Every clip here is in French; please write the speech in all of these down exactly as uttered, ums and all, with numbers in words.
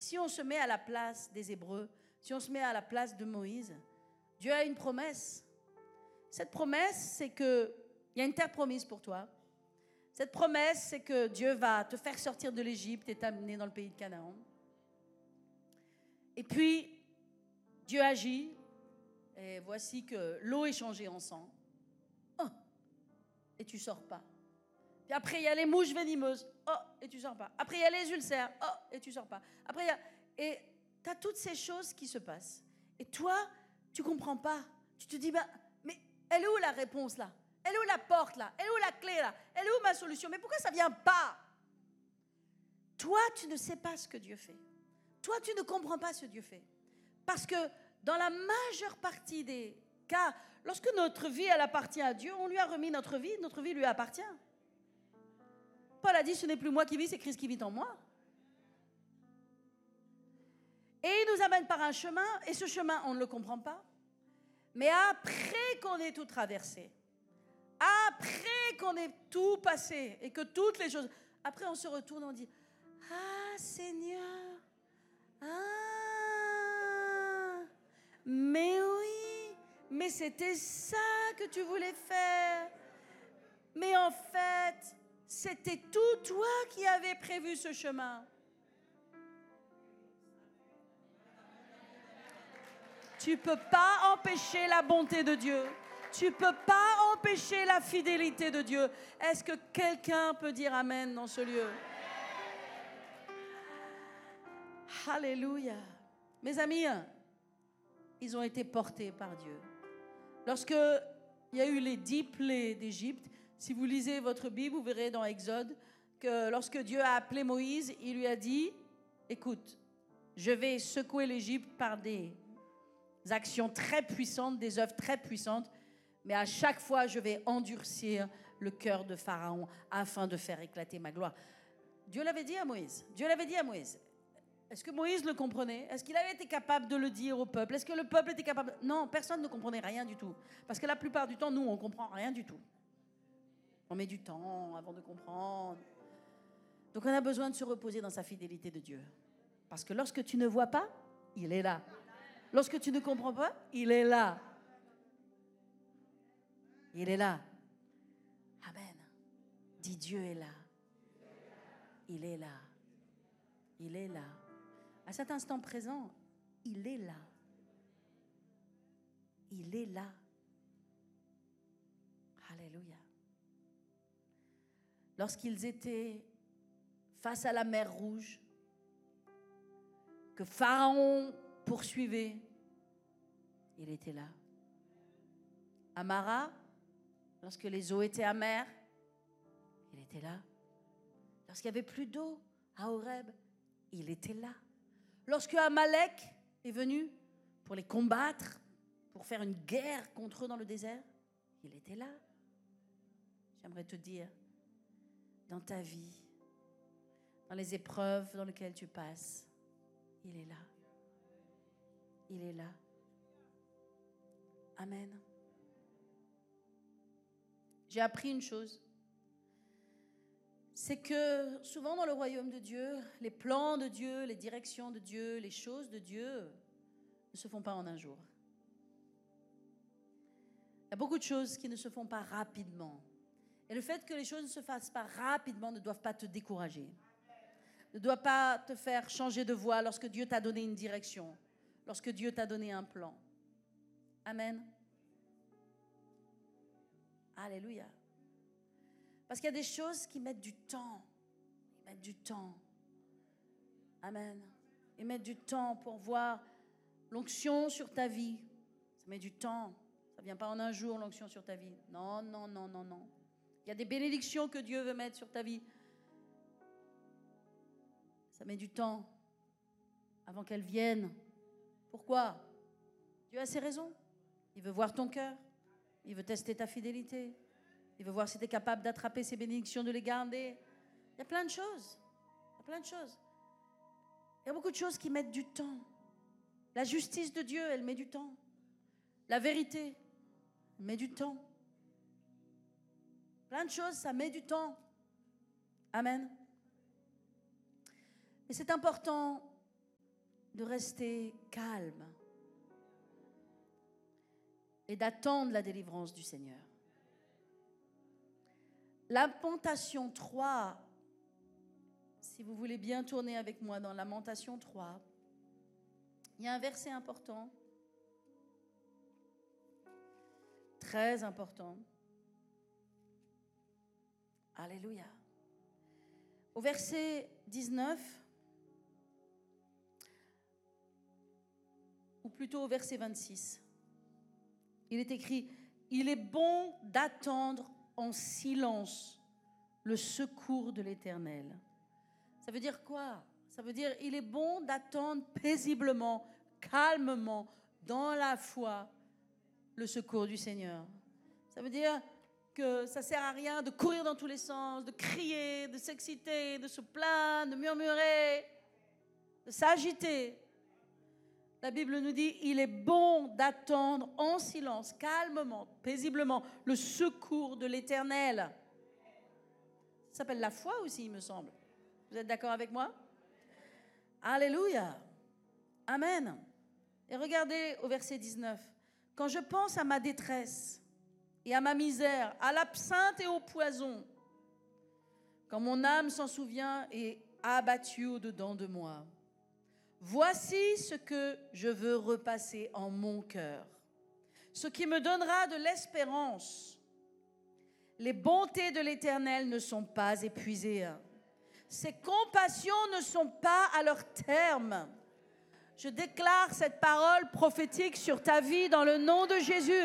si on se met à la place des Hébreux, si on se met à la place de Moïse, Dieu a une promesse. Cette promesse, c'est qu'il y a une terre promise pour toi. Cette promesse, c'est que Dieu va te faire sortir de l'Égypte et t'amener dans le pays de Canaan. Et puis, Dieu agit, et voici que l'eau est changée en sang. Oh, et tu ne sors pas. Puis après, il y a les mouches venimeuses. Oh, et tu ne sors pas. Après, il y a les ulcères. Oh, et tu ne sors pas. Après, il y a... Et tu as toutes ces choses qui se passent. Et toi, tu ne comprends pas. Tu te dis, bah, mais elle est où la réponse là? Elle est où la porte là? Elle est où la clé là? Elle est où ma solution? Mais pourquoi ça ne vient pas? Toi, tu ne sais pas ce que Dieu fait. Toi, tu ne comprends pas ce que Dieu fait. Parce que dans la majeure partie des cas, lorsque notre vie, elle appartient à Dieu, on lui a remis notre vie, notre vie lui appartient. Paul a dit, ce n'est plus moi qui vis, c'est Christ qui vit en moi. Et il nous amène par un chemin, et ce chemin, on ne le comprend pas. Mais après qu'on ait tout traversé, après qu'on ait tout passé, et que toutes les choses... Après, on se retourne et on dit, ah, Seigneur, ah, mais oui, mais c'était ça que tu voulais faire. Mais en fait, c'était tout toi qui avais prévu ce chemin. Tu ne peux pas empêcher la bonté de Dieu. Tu ne peux pas empêcher la fidélité de Dieu. Est-ce que quelqu'un peut dire Amen dans ce lieu? Alléluia. Mes amis, ils ont été portés par Dieu. Lorsque il y a eu les dix plaies d'Égypte, si vous lisez votre Bible, vous verrez dans Exode que lorsque Dieu a appelé Moïse, il lui a dit, écoute, je vais secouer l'Égypte par des actions très puissantes, des œuvres très puissantes, mais à chaque fois, je vais endurcir le cœur de Pharaon afin de faire éclater ma gloire. Dieu l'avait dit à Moïse. Dieu l'avait dit à Moïse. Est-ce que Moïse le comprenait? Est-ce qu'il avait été capable de le dire au peuple? Est-ce que le peuple était capable? Non, personne ne comprenait rien du tout. Parce que la plupart du temps, nous, on ne comprend rien du tout. On met du temps avant de comprendre. Donc, on a besoin de se reposer dans sa fidélité de Dieu. Parce que lorsque tu ne vois pas, il est là. Lorsque tu ne comprends pas, il est là. Il est là. Amen. Dis, Dieu est là. Il est là. Il est là. À cet instant présent, il est là. Il est là. Alléluia. Lorsqu'ils étaient face à la mer Rouge, que Pharaon poursuivait, il était là. À Mara, lorsque les eaux étaient amères, il était là. Lorsqu'il n'y avait plus d'eau à Horeb, il était là. Lorsque Amalek est venu pour les combattre, pour faire une guerre contre eux dans le désert, il était là. J'aimerais te dire, dans ta vie, dans les épreuves dans lesquelles tu passes, il est là. Il est là. Amen. J'ai appris une chose. C'est que souvent dans le royaume de Dieu, les plans de Dieu, les directions de Dieu, les choses de Dieu ne se font pas en un jour. Il y a beaucoup de choses qui ne se font pas rapidement. Et le fait que les choses ne se fassent pas rapidement ne doivent pas te décourager. Ne doit pas te faire changer de voie lorsque Dieu t'a donné une direction, lorsque Dieu t'a donné un plan. Amen. Alléluia. Parce qu'il y a des choses qui mettent du temps. Ils mettent du temps. Amen. Ils mettent du temps pour voir l'onction sur ta vie. Ça met du temps. Ça ne vient pas en un jour, l'onction sur ta vie. Non, non, non, non, non. Il y a des bénédictions que Dieu veut mettre sur ta vie. Ça met du temps avant qu'elles viennent. Pourquoi? Dieu a ses raisons. Il veut voir ton cœur. Il veut tester ta fidélité. Il veut voir si tu es capable d'attraper ces bénédictions, de les garder. Il y a plein de choses. Il y a plein de choses. Il y a beaucoup de choses qui mettent du temps. La justice de Dieu, elle met du temps. La vérité, elle met du temps. Plein de choses, ça met du temps. Amen. Et c'est important de rester calme et d'attendre la délivrance du Seigneur. Lamentation trois, si vous voulez bien tourner avec moi dans Lamentation trois, il y a un verset important, très important. Alléluia. Au verset dix-neuf, ou plutôt au verset vingt-six, il est écrit « Il est bon d'attendre en silence le secours de l'Éternel. » Ça veut dire quoi? Ça veut dire il est bon d'attendre paisiblement, calmement, dans la foi, le secours du Seigneur. Ça veut dire que ça ne sert à rien de courir dans tous les sens, de crier, de s'exciter, de se plaindre, de murmurer, de s'agiter. La Bible nous dit, il est bon d'attendre en silence, calmement, paisiblement, le secours de l'Éternel. Ça s'appelle la foi aussi, il me semble. Vous êtes d'accord avec moi? Alléluia. Amen. Et regardez au verset dix-neuf. Quand je pense à ma détresse et à ma misère, à l'absinthe et au poison, quand mon âme s'en souvient et abattue au-dedans de moi, voici ce que je veux repasser en mon cœur, ce qui me donnera de l'espérance. Les bontés de l'Éternel ne sont pas épuisées. Ses compassions ne sont pas à leur terme. Je déclare cette parole prophétique sur ta vie dans le nom de Jésus.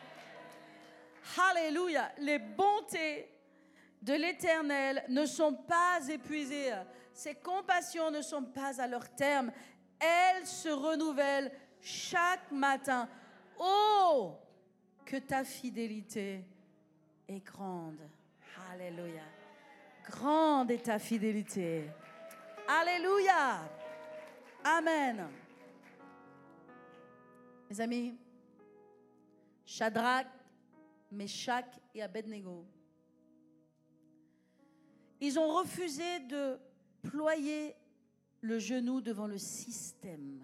Alléluia. Les bontés de l'Éternel ne sont pas épuisées. Ses compassions ne sont pas à leur terme. Elles se renouvellent chaque matin. Oh, que ta fidélité est grande. Alléluia. Grande est ta fidélité. Alléluia. Amen. Mes amis, Shadrach, Meshach et Abednego, ils ont refusé de ployer le genou devant le système.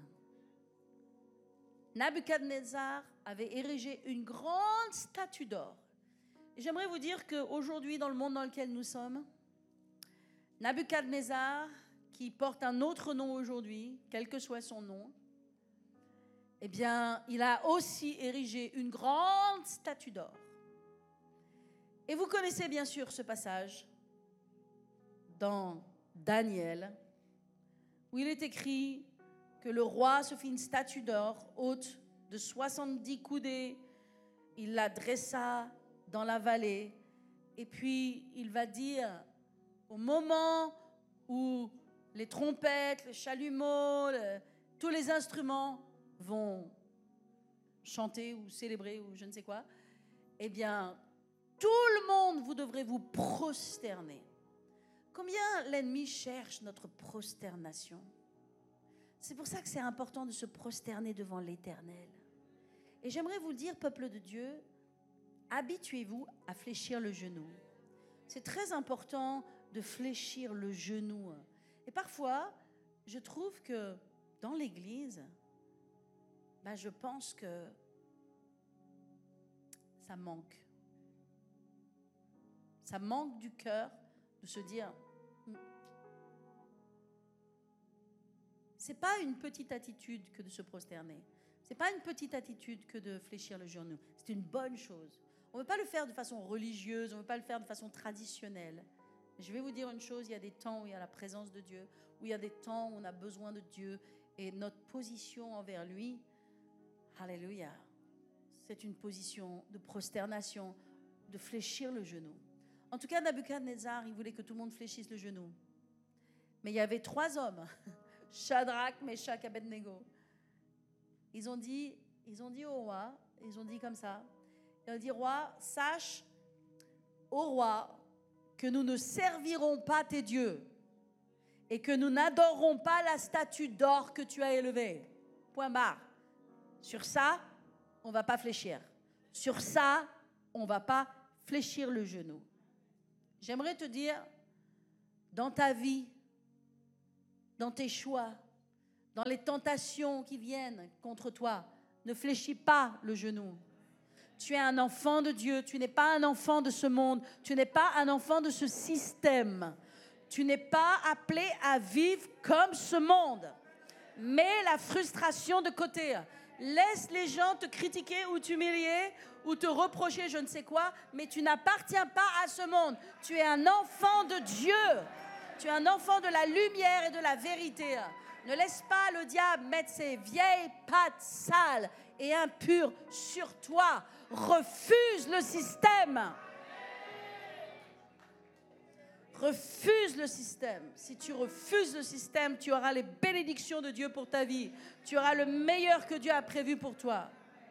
Nabuchodonosor avait érigé une grande statue d'or. Et j'aimerais vous dire qu'aujourd'hui, dans le monde dans lequel nous sommes, Nabuchodonosor, qui porte un autre nom aujourd'hui, quel que soit son nom, eh bien, il a aussi érigé une grande statue d'or. Et vous connaissez bien sûr ce passage dans Daniel, où il est écrit que le roi se fit une statue d'or haute de soixante-dix coudées. Il la dressa dans la vallée. Et puis, il va dire, au moment où les trompettes, les chalumeaux, le, tous les instruments vont chanter ou célébrer ou je ne sais quoi, eh bien, tout le monde, vous devrez vous prosterner. Combien l'ennemi cherche notre prosternation? C'est pour ça que c'est important de se prosterner devant l'Éternel. Et j'aimerais vous dire, peuple de Dieu, habituez-vous à fléchir le genou. C'est très important de fléchir le genou. Et parfois, je trouve que dans l'Église, ben je pense que ça manque. Ça manque du cœur de se dire, c'est pas une petite attitude que de se prosterner. C'est pas une petite attitude que de fléchir le genou. C'est une bonne chose. On ne veut pas le faire de façon religieuse, on ne veut pas le faire de façon traditionnelle. Je vais vous dire une chose, il y a des temps où il y a la présence de Dieu, où il y a des temps où on a besoin de Dieu, et notre position envers lui, alléluia, c'est une position de prosternation, de fléchir le genou. En tout cas, Nabuchodonosor, il voulait que tout le monde fléchisse le genou. Mais il y avait trois hommes, Shadrach, Meshach, Abednego. Ils ont dit, ils ont dit au roi, ils ont dit comme ça, ils ont dit, roi, sache, au roi, que nous ne servirons pas tes dieux et que nous n'adorerons pas la statue d'or que tu as élevée. Point barre. Sur ça, on ne va pas fléchir. Sur ça, on ne va pas fléchir le genou. J'aimerais te dire, dans ta vie, dans tes choix, dans les tentations qui viennent contre toi, ne fléchis pas le genou. Tu es un enfant de Dieu, tu n'es pas un enfant de ce monde, tu n'es pas un enfant de ce système. Tu n'es pas appelé à vivre comme ce monde. Mets la frustration de côté. Laisse les gens te critiquer ou t'humilier ou te reprocher je ne sais quoi, mais tu n'appartiens pas à ce monde. Tu es un enfant de Dieu. Tu es un enfant de la lumière et de la vérité. Ne laisse pas le diable mettre ses vieilles pattes sales et impures sur toi. Refuse le système. Refuse le système. Si tu refuses le système, tu auras les bénédictions de Dieu pour ta vie. Tu auras le meilleur que Dieu a prévu pour toi.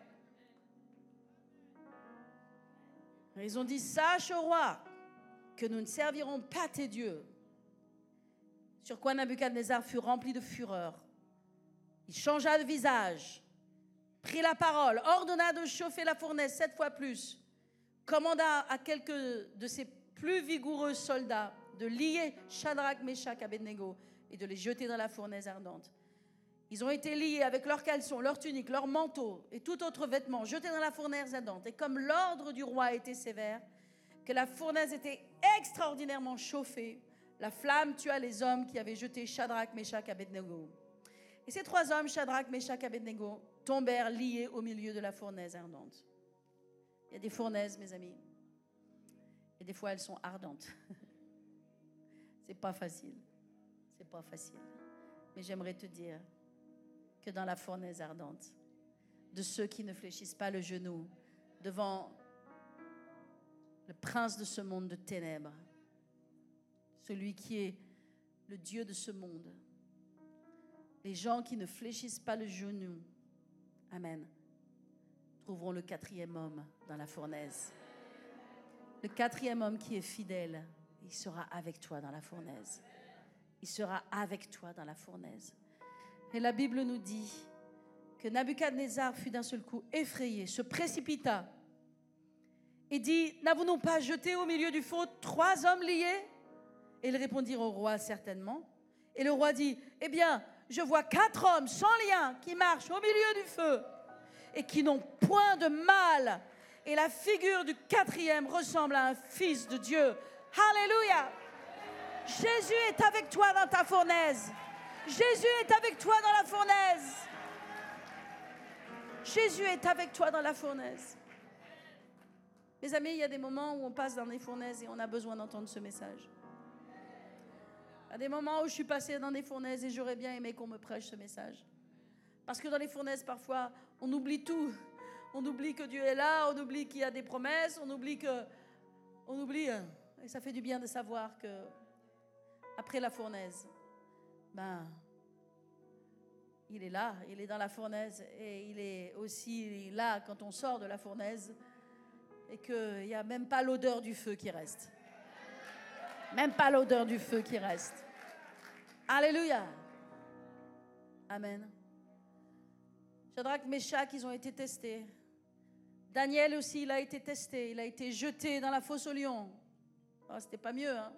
Ils ont dit, sache au roi que nous ne servirons pas tes dieux. Sur quoi Nabuchodonosor fut rempli de fureur. Il changea de visage, prit la parole, ordonna de chauffer la fournaise sept fois plus, commanda à quelques de ses plus vigoureux soldats de lier Shadrach, Meshach, Abednego et de les jeter dans la fournaise ardente. Ils ont été liés avec leurs caleçons, leurs tuniques, leurs manteaux et tout autre vêtement, jetés dans la fournaise ardente. Et comme l'ordre du roi était sévère, que la fournaise était extraordinairement chauffée, la flamme tua les hommes qui avaient jeté Shadrach, Meshach, Abednego. Et ces trois hommes, Shadrach, Meshach, Abednego, tombèrent liés au milieu de la fournaise ardente. Il y a des fournaises, mes amis. Et des fois, elles sont ardentes. C'est pas facile. C'est pas facile. Mais j'aimerais te dire que dans la fournaise ardente, de ceux qui ne fléchissent pas le genou devant le prince de ce monde de ténèbres, celui qui est le Dieu de ce monde, les gens qui ne fléchissent pas le genou, amen, trouveront le quatrième homme dans la fournaise. Le quatrième homme qui est fidèle, il sera avec toi dans la fournaise. Il sera avec toi dans la fournaise. Et la Bible nous dit que Nabuchodonosor fut d'un seul coup effrayé, se précipita et dit, n'avons-nous pas jeté au milieu du feu trois hommes liés? Et ils répondirent au roi, certainement. Et le roi dit, eh bien, je vois quatre hommes sans lien qui marchent au milieu du feu et qui n'ont point de mal. Et la figure du quatrième ressemble à un fils de Dieu. Alléluia! Jésus est avec toi dans ta fournaise. Jésus est avec toi dans la fournaise. Jésus est avec toi dans la fournaise. Mes amis, il y a des moments où on passe dans les fournaises et on a besoin d'entendre ce message. Il y a des moments où je suis passée dans des fournaises et j'aurais bien aimé qu'on me prêche ce message. Parce que dans les fournaises, parfois, on oublie tout. On oublie que Dieu est là, on oublie qu'il y a des promesses, on oublie que... On oublie, et ça fait du bien de savoir que après la fournaise, ben, il est là, il est dans la fournaise et il est aussi là quand on sort de la fournaise et qu'il n'y a même pas l'odeur du feu qui reste. Même pas l'odeur du feu qui reste. Alléluia. Amen. Shadrach, Meshach, ils ont été testés. Daniel aussi, il a été testé. Il a été jeté dans la fosse aux lions. Oh, c'était pas mieux, hein?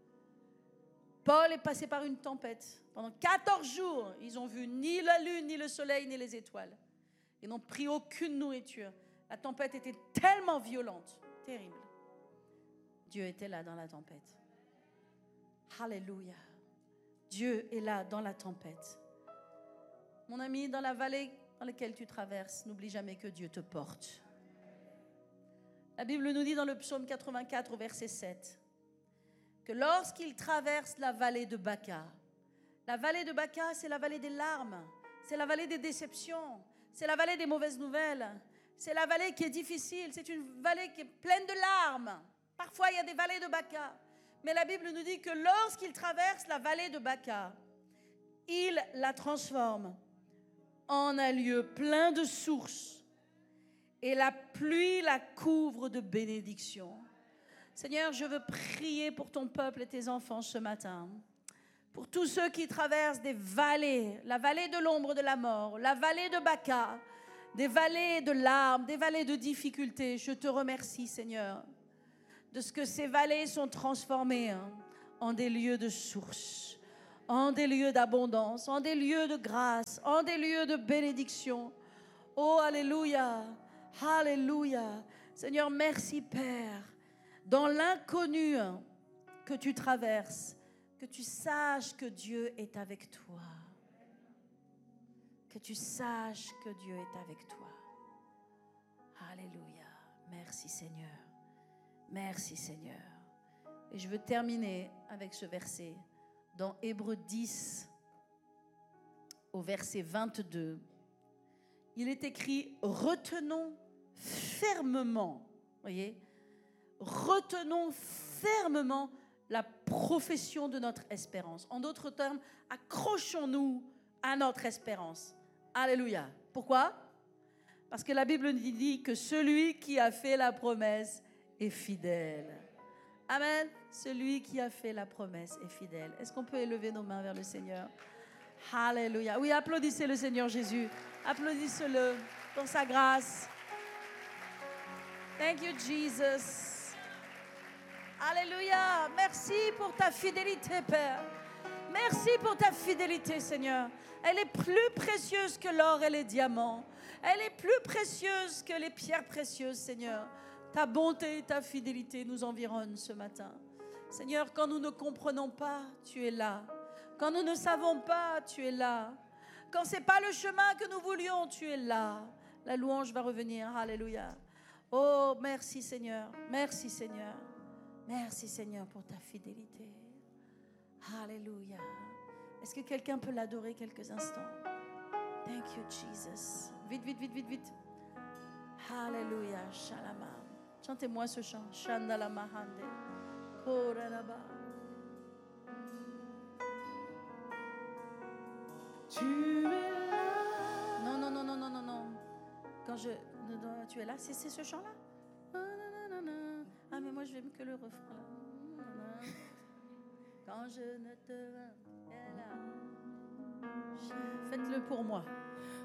Paul est passé par une tempête. Pendant quatorze jours, ils ont vu ni la lune, ni le soleil, ni les étoiles. Ils n'ont pris aucune nourriture. La tempête était tellement violente, terrible. Dieu était là dans la tempête. Alléluia. Dieu est là dans la tempête. Mon ami, dans la vallée dans laquelle tu traverses, n'oublie jamais que Dieu te porte. La Bible nous dit dans le psaume quatre-vingt-quatre, au verset sept, que lorsqu'il traverse la vallée de Baca, la vallée de Baca, c'est la vallée des larmes, c'est la vallée des déceptions, c'est la vallée des mauvaises nouvelles, c'est la vallée qui est difficile, c'est une vallée qui est pleine de larmes. Parfois, il y a des vallées de Baca, mais la Bible nous dit que lorsqu'il traverse la vallée de Baca, il la transforme en un lieu plein de sources et la pluie la couvre de bénédictions. Seigneur, je veux prier pour ton peuple et tes enfants ce matin. Pour tous ceux qui traversent des vallées, la vallée de l'ombre de la mort, la vallée de Baca, des vallées de larmes, des vallées de difficultés. Je te remercie, Seigneur, de ce que ces vallées sont transformées en des lieux de source, en des lieux d'abondance, en des lieux de grâce, en des lieux de bénédiction. Oh, alléluia, alléluia. Seigneur, merci Père. Dans l'inconnu que tu traverses, que tu saches que Dieu est avec toi. Que tu saches que Dieu est avec toi. Alléluia. Merci Seigneur. Merci Seigneur. Et je veux terminer avec ce verset dans Hébreux dix, au verset vingt-deux. Il est écrit « Retenons fermement », voyez, retenons fermement la profession de notre espérance. En d'autres termes, accrochons-nous à notre espérance. Alléluia. Pourquoi? Parce que la Bible nous dit que celui qui a fait la promesse est fidèle. Amen. Celui qui a fait la promesse est fidèle. Est-ce qu'on peut élever nos mains vers le Seigneur? Alléluia. Oui, applaudissez le Seigneur Jésus. Applaudissez-le pour sa grâce. Thank you, Jesus. Alléluia. Merci pour ta fidélité, Père. Merci pour ta fidélité, Seigneur. Elle est plus précieuse que l'or et les diamants. Elle est plus précieuse que les pierres précieuses, Seigneur. Ta bonté et ta fidélité nous environnent ce matin. Seigneur, quand nous ne comprenons pas, tu es là. Quand nous ne savons pas, tu es là. Quand ce n'est pas le chemin que nous voulions, tu es là. La louange va revenir. Alléluia. Oh, merci Seigneur. Merci Seigneur. Merci Seigneur pour ta fidélité. Alléluia. Est-ce que quelqu'un peut l'adorer quelques instants? Thank you, Jesus. Vite, vite, vite, vite, vite. Alléluia. Shalama. Chantez-moi ce chant. Shandalama hande. Koralaba. Tu es là. Non, non, non, non, non, non, non. Quand je... Non, tu es là, c'est, c'est ce chant-là? Ah, mais moi, je n'aime que le refrain. Quand je ne te vois, tu es là. Faites-le pour moi.